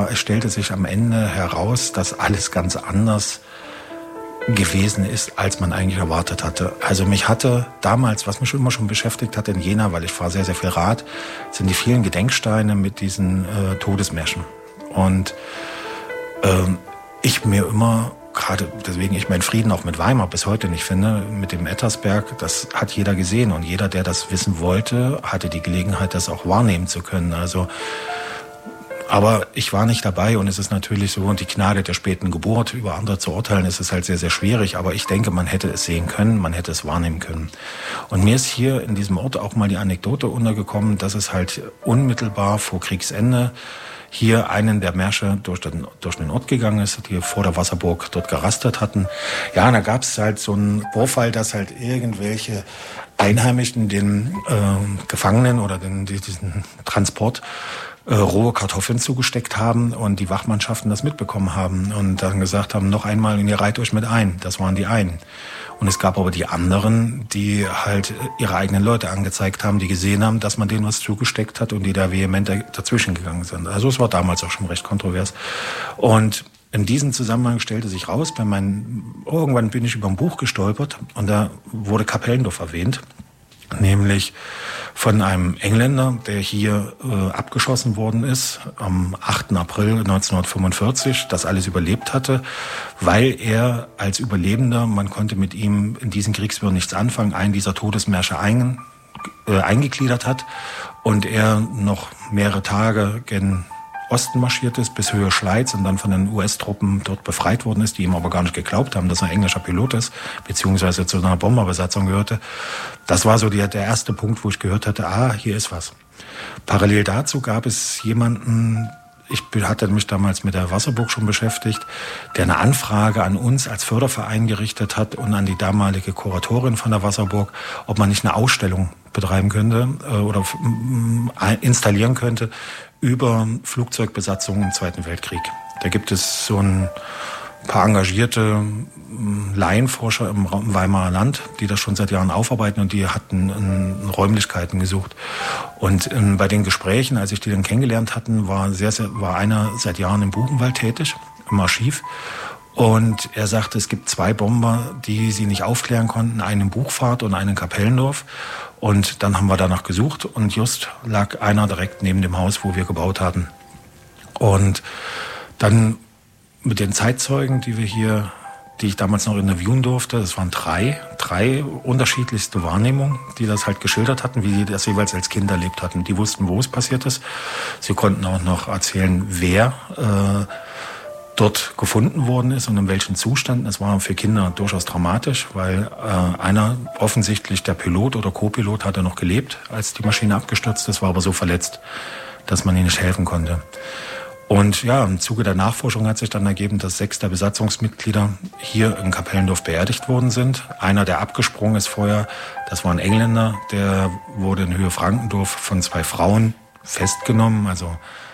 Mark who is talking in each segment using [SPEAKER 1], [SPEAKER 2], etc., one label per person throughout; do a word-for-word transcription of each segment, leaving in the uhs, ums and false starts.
[SPEAKER 1] aber es stellte sich am Ende heraus, dass alles ganz anders gewesen ist, als man eigentlich erwartet hatte. Also mich hatte damals, was mich immer schon beschäftigt hat in Jena, weil ich fahre sehr, sehr viel Rad, sind die vielen Gedenksteine mit diesen äh, Todesmärschen. Und ähm, ich mir immer, gerade deswegen ich meinen Frieden auch mit Weimar bis heute nicht finde, mit dem Ettersberg, das hat jeder gesehen. Und jeder, der das wissen wollte, hatte die Gelegenheit, das auch wahrnehmen zu können. Also aber ich war nicht dabei und es ist natürlich so, und die Gnade der späten Geburt, über andere zu urteilen, ist es halt sehr, sehr schwierig. Aber ich denke, man hätte es sehen können, man hätte es wahrnehmen können. Und mir ist hier in diesem Ort auch mal die Anekdote untergekommen, dass es halt unmittelbar vor Kriegsende hier einen der Märsche durch den, durch den Ort gegangen ist, die vor der Wasserburg dort gerastet hatten. Ja, da gab es halt so einen Vorfall, dass halt irgendwelche Einheimischen den äh, Gefangenen oder den, diesen Transport Äh, rohe Kartoffeln zugesteckt haben und die Wachmannschaften das mitbekommen haben und dann gesagt haben, noch einmal und ihr reiht euch mit ein. Das waren die einen. Und es gab aber die anderen, die halt ihre eigenen Leute angezeigt haben, die gesehen haben, dass man denen was zugesteckt hat und die da vehement dazwischen gegangen sind. Also es war damals auch schon recht kontrovers. Und in diesem Zusammenhang stellte sich raus, bei meinen, irgendwann bin ich über ein Buch gestolpert und da wurde Kapellendorf erwähnt. Nämlich von einem Engländer, der hier äh, abgeschossen worden ist, am achten April neunzehnhundertfünfundvierzig, das alles überlebt hatte, weil er als Überlebender, man konnte mit ihm in diesen Kriegswirren nichts anfangen, einen dieser Todesmärsche ein, äh, eingegliedert hat und er noch mehrere Tage gen Osten marschiert ist, bis Höhe Schleiz und dann von den U S-Truppen dort befreit worden ist, die ihm aber gar nicht geglaubt haben, dass er englischer Pilot ist, beziehungsweise zu einer Bomberbesatzung gehörte. Das war so die, der erste Punkt, wo ich gehört hatte, ah, hier ist was. Parallel dazu gab es jemanden, ich hatte mich damals mit der Wasserburg schon beschäftigt, der eine Anfrage an uns als Förderverein gerichtet hat und an die damalige Kuratorin von der Wasserburg, ob man nicht eine Ausstellung betreiben könnte äh, oder äh, installieren könnte über Flugzeugbesatzungen im Zweiten Weltkrieg. Da gibt es so ein paar engagierte Laienforscher im Weimarer Land, die das schon seit Jahren aufarbeiten und die hatten in Räumlichkeiten gesucht. Und in, bei den Gesprächen, als ich die dann kennengelernt hatten, war, sehr, sehr, war einer seit Jahren im Buchenwald tätig, im Archiv. Und er sagte, es gibt zwei Bomber, die sie nicht aufklären konnten, einen in Buchfahrt und einen in Kapellendorf. Und dann haben wir danach gesucht und just lag einer direkt neben dem Haus, wo wir gebaut hatten. Und dann mit den Zeitzeugen, die wir hier, die ich damals noch interviewen durfte, das waren drei, drei unterschiedlichste Wahrnehmungen, die das halt geschildert hatten, wie sie das jeweils als Kind erlebt hatten. Die wussten, wo es passiert ist. Sie konnten auch noch erzählen, wer äh, dort gefunden worden ist und in welchen Zuständen. Es war für Kinder durchaus dramatisch, weil äh, einer, offensichtlich der Pilot oder Co-Pilot, hatte noch gelebt, als die Maschine abgestürzt ist, war aber so verletzt, dass man ihm nicht helfen konnte. Und ja, im Zuge der Nachforschung hat sich dann ergeben, dass sechs der Besatzungsmitglieder hier in Kapellendorf beerdigt worden sind. Einer, der abgesprungen ist vorher, das war ein Engländer, der wurde in Höhe Frankendorf von zwei Frauen festgenommen, also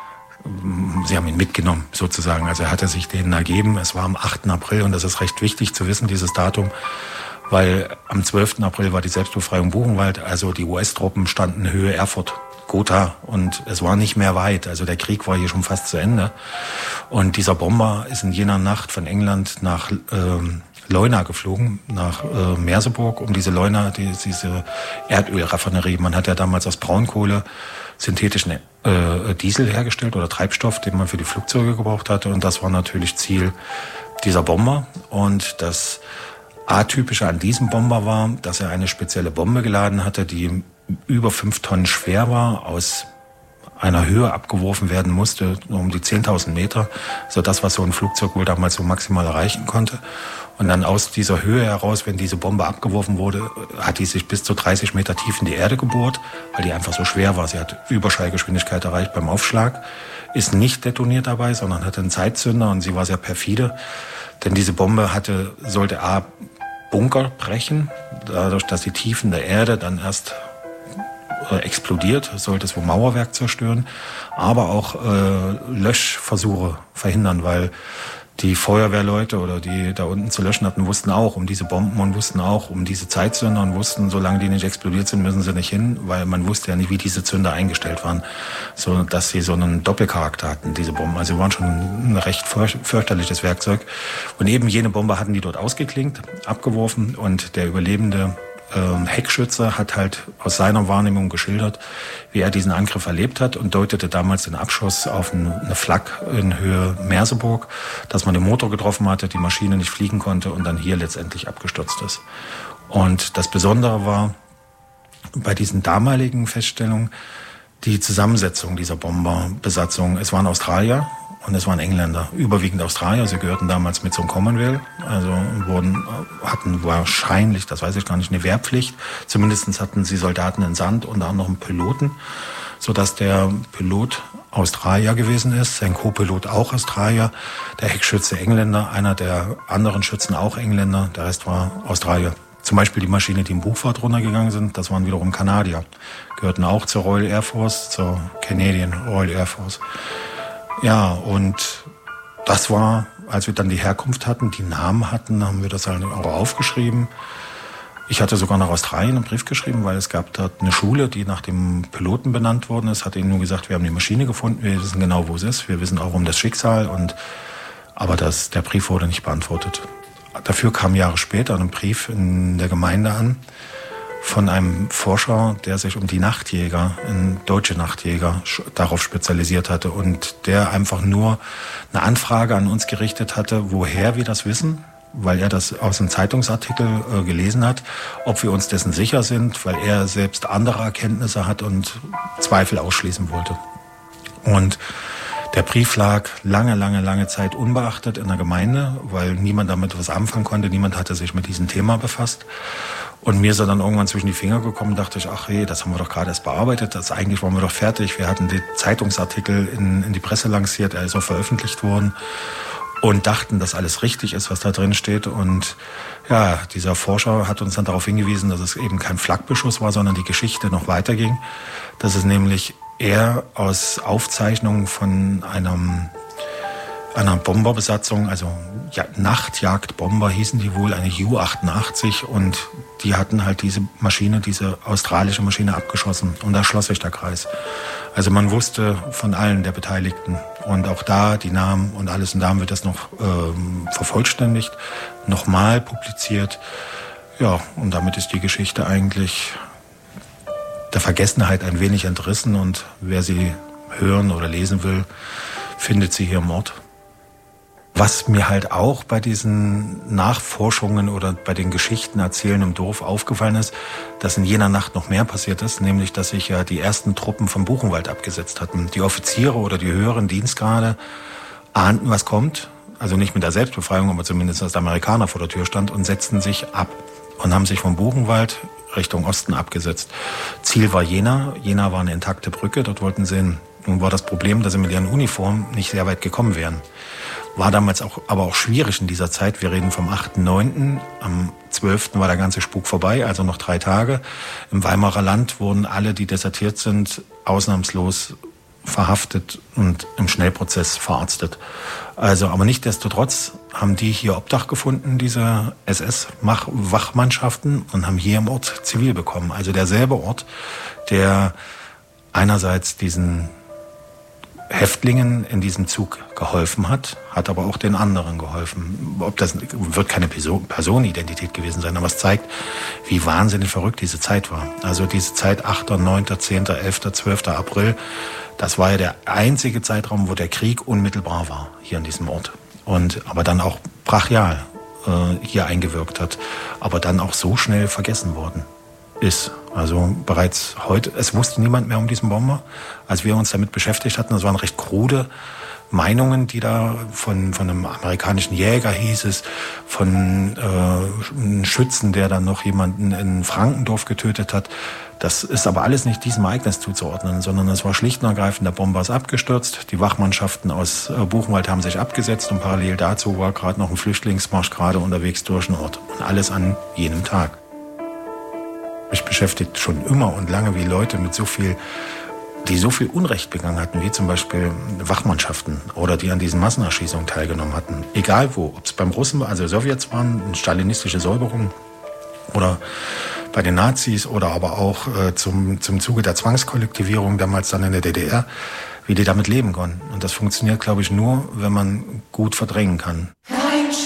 [SPEAKER 1] sie haben ihn mitgenommen, sozusagen. Also er hatte sich denen ergeben. Es war am achten April und das ist recht wichtig zu wissen, dieses Datum, weil am zwölften April war die Selbstbefreiung Buchenwald. Also die U S-Truppen standen in Höhe Erfurt, Gotha und es war nicht mehr weit. Also der Krieg war hier schon fast zu Ende. Und dieser Bomber ist in jener Nacht von England nach ähm, Leuna geflogen, nach äh, Merseburg, um diese Leuna, die, diese Erdölraffinerie. Man hat ja damals aus Braunkohle synthetischen äh, Diesel hergestellt oder Treibstoff, den man für die Flugzeuge gebraucht hatte. Und das war natürlich Ziel dieser Bomber. Und das Atypische an diesem Bomber war, dass er eine spezielle Bombe geladen hatte, die über fünf Tonnen schwer war, aus einer Höhe abgeworfen werden musste, um die zehntausend Meter. So das, was so ein Flugzeug wohl damals so maximal erreichen konnte. Und dann aus dieser Höhe heraus, wenn diese Bombe abgeworfen wurde, hat die sich bis zu dreißig Meter tief in die Erde gebohrt, weil die einfach so schwer war. Sie hat Überschallgeschwindigkeit erreicht beim Aufschlag, ist nicht detoniert dabei, sondern hatte einen Zeitzünder und sie war sehr perfide. Denn diese Bombe hatte, sollte A, Bunker brechen, dadurch, dass die Tiefen der Erde dann erst äh, explodiert, sollte es wohl Mauerwerk zerstören, aber auch äh, Löschversuche verhindern, weil Die Feuerwehrleute oder die da unten zu löschen hatten, wussten auch um diese Bomben und wussten auch um diese Zeitzünder und wussten, solange die nicht explodiert sind, müssen sie nicht hin, weil man wusste ja nicht, wie diese Zünder eingestellt waren, so dass sie so einen Doppelcharakter hatten, diese Bomben. Also sie waren schon ein recht fürchterliches Werkzeug. Und eben jene Bombe hatten die dort ausgeklinkt, abgeworfen, und der Überlebende Ähm, Heckschütze hat halt aus seiner Wahrnehmung geschildert, wie er diesen Angriff erlebt hat, und deutete damals den Abschuss auf eine Flak in Höhe Merseburg, dass man den Motor getroffen hatte, die Maschine nicht fliegen konnte und dann hier letztendlich abgestürzt ist. Und das Besondere war bei diesen damaligen Feststellungen die Zusammensetzung dieser Bomberbesatzung. Es waren Australier und es waren Engländer, überwiegend Australier. Sie gehörten damals mit zum Commonwealth, also wurden, hatten wahrscheinlich, das weiß ich gar nicht, eine Wehrpflicht. Zumindest hatten sie Soldaten in Sand, unter anderem Piloten, sodass der Pilot Australier gewesen ist, sein Co-Pilot auch Australier, der Heckschütze Engländer, einer der anderen Schützen auch Engländer, der Rest war Australier. Zum Beispiel die Maschine, die im Buchfahrt runtergegangen sind, das waren wiederum Kanadier, gehörten auch zur Royal Air Force, zur Canadian Royal Air Force. Ja, und das war, als wir dann die Herkunft hatten, die Namen hatten, haben wir das halt auch aufgeschrieben. Ich hatte sogar nach Australien einen Brief geschrieben, weil es gab dort eine Schule, die nach dem Piloten benannt worden ist. Hat ihnen nur gesagt, wir haben die Maschine gefunden, wir wissen genau, wo es ist, wir wissen auch um das Schicksal. Und aber das, der Brief wurde nicht beantwortet. Dafür kam Jahre später ein Brief in der Gemeinde an von einem Forscher, der sich um die Nachtjäger, deutsche Nachtjäger, darauf spezialisiert hatte und der einfach nur eine Anfrage an uns gerichtet hatte, woher wir das wissen, weil er das aus einem Zeitungsartikel äh, gelesen hat, ob wir uns dessen sicher sind, weil er selbst andere Erkenntnisse hat und Zweifel ausschließen wollte. Und der Brief lag lange, lange, lange Zeit unbeachtet in der Gemeinde, weil niemand damit was anfangen konnte, niemand hatte sich mit diesem Thema befasst. Und mir ist er dann irgendwann zwischen die Finger gekommen, dachte ich, ach hey, das haben wir doch gerade erst bearbeitet, das eigentlich waren wir doch fertig. Wir hatten den Zeitungsartikel in, in die Presse lanciert, er ist auch veröffentlicht worden und dachten, dass alles richtig ist, was da drin steht. Und ja, dieser Forscher hat uns dann darauf hingewiesen, dass es eben kein Flakbeschuss war, sondern die Geschichte noch weiterging. Dass es nämlich eher aus Aufzeichnungen von einem einer Bomberbesatzung, also ja, Nachtjagdbomber hießen die wohl, eine U achtundachtzig, und die hatten halt diese Maschine, diese australische Maschine abgeschossen, und da schloss sich der Kreis. Also man wusste von allen der Beteiligten und auch da die Namen und alles, und da haben wir das noch ähm, vervollständigt, nochmal publiziert. Ja, und damit ist die Geschichte eigentlich der Vergessenheit ein wenig entrissen, und wer sie hören oder lesen will, findet sie hier im Ort. Was mir halt auch bei diesen Nachforschungen oder bei den Geschichten erzählen im Dorf aufgefallen ist, dass in jener Nacht noch mehr passiert ist, nämlich dass sich ja die ersten Truppen vom Buchenwald abgesetzt hatten. Die Offiziere oder die höheren Dienstgrade ahnten, was kommt, also nicht mit der Selbstbefreiung, aber zumindest als der Amerikaner vor der Tür stand, und setzten sich ab und haben sich vom Buchenwald Richtung Osten abgesetzt. Ziel war Jena. Jena war eine intakte Brücke, dort wollten sie hin. Nun war das Problem, dass sie mit ihren Uniformen nicht sehr weit gekommen wären. War damals auch, aber auch schwierig in dieser Zeit. Wir reden vom achten neunten Am zwölften war der ganze Spuk vorbei, also noch drei Tage. Im Weimarer Land wurden alle, die desertiert sind, ausnahmslos verhaftet und im Schnellprozess verarztet. Also, aber nichtsdestotrotz haben die hier Obdach gefunden, diese S S-Wachmannschaften, und haben hier im Ort zivil bekommen. Also derselbe Ort, der einerseits diesen Häftlingen in diesem Zug geholfen hat, hat aber auch den anderen geholfen. Ob das wird keine Person, Personenidentität gewesen sein, aber es zeigt, wie wahnsinnig verrückt diese Zeit war. Also diese Zeit achter, neunter, zehnter, elfter, zwölfter April, das war ja der einzige Zeitraum, wo der Krieg unmittelbar war, hier in diesem Ort. Und aber dann auch brachial äh, hier eingewirkt hat, aber dann auch so schnell vergessen worden ist. Also bereits heute, es wusste niemand mehr um diesen Bomber. Als wir uns damit beschäftigt hatten, das waren recht krude Meinungen, die da von, von einem amerikanischen Jäger hieß es, von äh, einem Schützen, der dann noch jemanden in Frankendorf getötet hat. Das ist aber alles nicht diesem Ereignis zuzuordnen, sondern es war schlicht und ergreifend, der Bomber ist abgestürzt, die Wachmannschaften aus äh, Buchenwald haben sich abgesetzt, und parallel dazu war gerade noch ein Flüchtlingsmarsch gerade unterwegs durch den Ort. Und alles an jenem Tag. Mich beschäftigt schon immer und lange, wie Leute mit so viel die so viel Unrecht begangen hatten, wie zum Beispiel Wachmannschaften oder die an diesen Massenerschießungen teilgenommen hatten. Egal wo, ob es beim Russen, also Sowjets waren, eine stalinistische Säuberung oder bei den Nazis oder aber auch äh, zum, zum Zuge der Zwangskollektivierung damals dann in der D D R, wie die damit leben konnten. Und das funktioniert, glaube ich, nur, wenn man gut verdrängen kann.